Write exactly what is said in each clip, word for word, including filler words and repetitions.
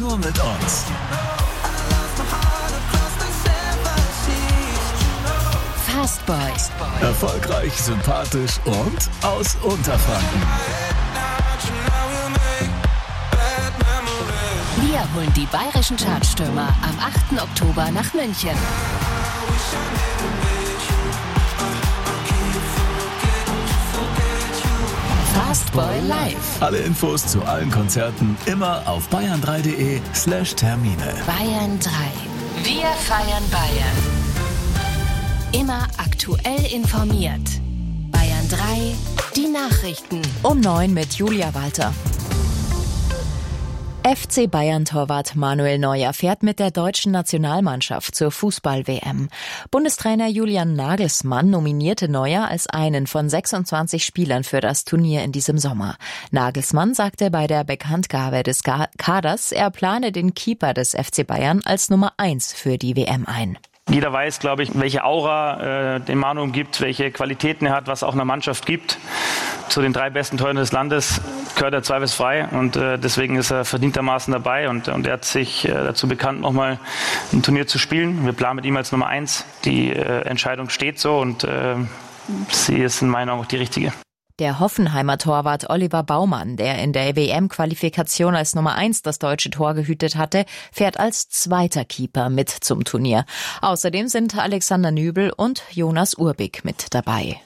nur mit uns. Fast Boys. Erfolgreich, sympathisch und aus Unterfranken. Wir holen die bayerischen Chartstürmer am achten Oktober nach München. Fast Boy Live. Alle Infos zu allen Konzerten immer auf bayern drei punkt de slash Termine. Bayern drei. Wir feiern Bayern. Immer aktuell informiert. Bayern drei, die Nachrichten. Um neun mit Julia Walter. F C Bayern-Torwart Manuel Neuer fährt mit der deutschen Nationalmannschaft zur Fußball-W M. Bundestrainer Julian Nagelsmann nominierte Neuer als einen von sechsundzwanzig Spielern für das Turnier in diesem Sommer. Nagelsmann sagte bei der Bekanntgabe des Kaders, er plane den Keeper des F C Bayern als Nummer eins für die W M ein. Jeder weiß, glaube ich, welche Aura äh, dem Manu gibt, welche Qualitäten er hat, was auch einer Mannschaft gibt. Zu den drei besten Torhütern des Landes gehört er zweifelsfrei und äh, deswegen ist er verdientermaßen dabei und, und er hat sich äh, dazu bekannt, nochmal ein Turnier zu spielen. Wir planen mit ihm als Nummer eins. Die äh, Entscheidung steht so und äh, sie ist in meinen Augen auch die richtige. Der Hoffenheimer Torwart Oliver Baumann, der in der W M-Qualifikation als Nummer eins das deutsche Tor gehütet hatte, fährt als zweiter Keeper mit zum Turnier. Außerdem sind Alexander Nübel und Jonas Urbig mit dabei.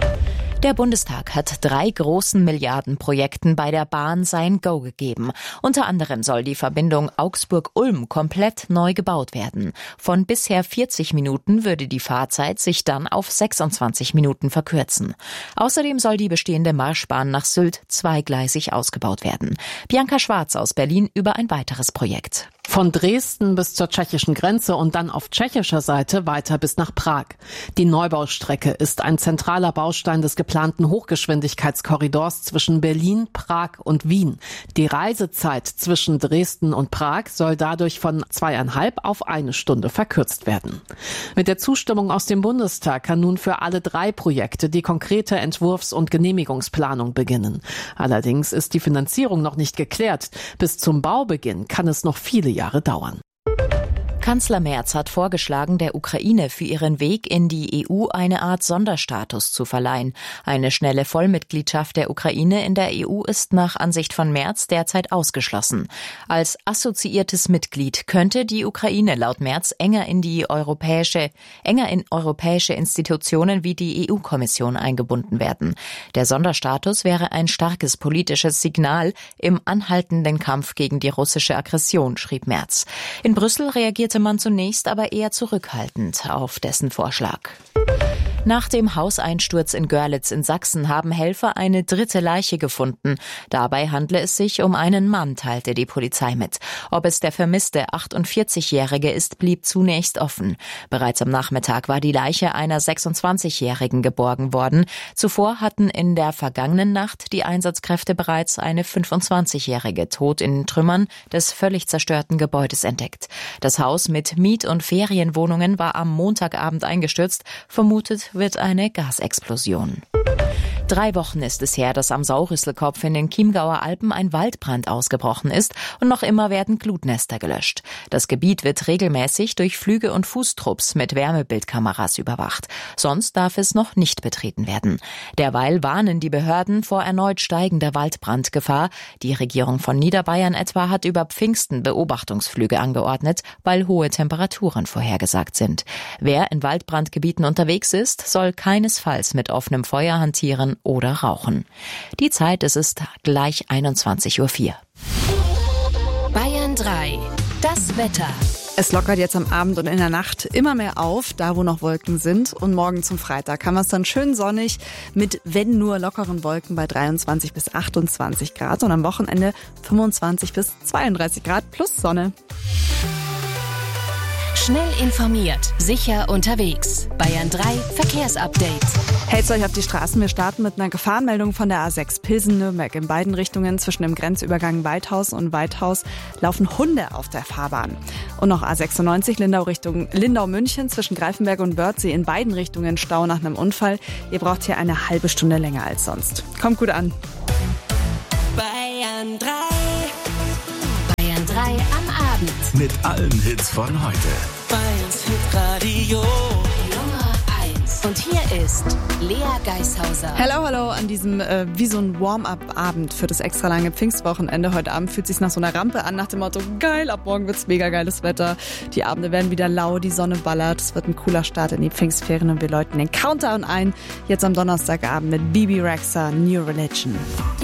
Der Bundestag hat drei großen Milliardenprojekten bei der Bahn sein Go gegeben. Unter anderem soll die Verbindung Augsburg-Ulm komplett neu gebaut werden. Von bisher vierzig Minuten würde die Fahrzeit sich dann auf sechsundzwanzig Minuten verkürzen. Außerdem soll die bestehende Marschbahn nach Sylt zweigleisig ausgebaut werden. Bianca Schwarz aus Berlin über ein weiteres Projekt. Von Dresden bis zur tschechischen Grenze und dann auf tschechischer Seite weiter bis nach Prag. Die Neubaustrecke ist ein zentraler Baustein des geplanten Hochgeschwindigkeitskorridors zwischen Berlin, Prag und Wien. Die Reisezeit zwischen Dresden und Prag soll dadurch von zweieinhalb auf eine Stunde verkürzt werden. Mit der Zustimmung aus dem Bundestag kann nun für alle drei Projekte die konkrete Entwurfs- und Genehmigungsplanung beginnen. Allerdings ist die Finanzierung noch nicht geklärt. Bis zum Baubeginn kann es noch viele Jahre dauern. Kanzler Merz hat vorgeschlagen, der Ukraine für ihren Weg in die E U eine Art Sonderstatus zu verleihen. Eine schnelle Vollmitgliedschaft der Ukraine in der E U ist nach Ansicht von Merz derzeit ausgeschlossen. Als assoziiertes Mitglied könnte die Ukraine laut Merz enger in die europäische, enger in europäische Institutionen wie die E U-Kommission eingebunden werden. Der Sonderstatus wäre ein starkes politisches Signal im anhaltenden Kampf gegen die russische Aggression, schrieb Merz. In Brüssel reagierte man zunächst aber eher zurückhaltend auf dessen Vorschlag. Nach dem Hauseinsturz in Görlitz in Sachsen haben Helfer eine dritte Leiche gefunden. Dabei handle es sich um einen Mann, teilte die Polizei mit. Ob es der vermisste achtundvierzigjährige ist, blieb zunächst offen. Bereits am Nachmittag war die Leiche einer sechsundzwanzigjährigen geborgen worden. Zuvor hatten in der vergangenen Nacht die Einsatzkräfte bereits eine fünfundzwanzigjährige tot in Trümmern des völlig zerstörten Gebäudes entdeckt. Das Haus mit Miet- und Ferienwohnungen war am Montagabend eingestürzt. Vermutet wird eine Gasexplosion. Drei Wochen ist es her, dass am Saurisselkopf in den Chiemgauer Alpen ein Waldbrand ausgebrochen ist und noch immer werden Glutnester gelöscht. Das Gebiet wird regelmäßig durch Flüge und Fußtrupps mit Wärmebildkameras überwacht. Sonst darf es noch nicht betreten werden. Derweil warnen die Behörden vor erneut steigender Waldbrandgefahr. Die Regierung von Niederbayern etwa hat über Pfingsten Beobachtungsflüge angeordnet, weil hohe Temperaturen vorhergesagt sind. Wer in Waldbrandgebieten unterwegs ist, soll keinesfalls mit offenem Feuer hantieren oder rauchen. Die Zeit, es ist gleich einundzwanzig Uhr vier. Bayern drei. Das Wetter. Es lockert jetzt am Abend und in der Nacht immer mehr auf, da wo noch Wolken sind. Und morgen zum Freitag haben wir es dann schön sonnig mit, wenn nur, lockeren Wolken bei dreiundzwanzig bis achtundzwanzig Grad. Und am Wochenende fünfundzwanzig bis zweiunddreißig Grad plus Sonne. Schnell informiert, sicher unterwegs. Bayern drei Verkehrsupdate. Hält's euch auf die Straßen. Wir starten mit einer Gefahrenmeldung von der A sechs Pilsen-Nürnberg. In beiden Richtungen zwischen dem Grenzübergang Waldhaus und Waldhaus laufen Hunde auf der Fahrbahn. Und noch A sechsundneunzig Lindau Richtung Lindau-München zwischen Greifenberg und Wörthsee. In beiden Richtungen Stau nach einem Unfall. Ihr braucht hier eine halbe Stunde länger als sonst. Kommt gut an. Bayern drei. Bayern drei am Abend. Abend. Mit allen Hits von heute. Bayerns Hitradio Nummer eins. Und hier ist Lea Geishauser. Hello, hallo an diesem äh, wie so ein Warm-up-Abend für das extra lange Pfingstwochenende. Heute Abend fühlt sich nach so einer Rampe an, nach dem Motto, geil, ab morgen wird's mega geiles Wetter. Die Abende werden wieder lau, die Sonne ballert. Es wird ein cooler Start in die Pfingstferien und wir läuten den Countdown ein. Jetzt am Donnerstagabend mit Bibi Rexha, New Religion.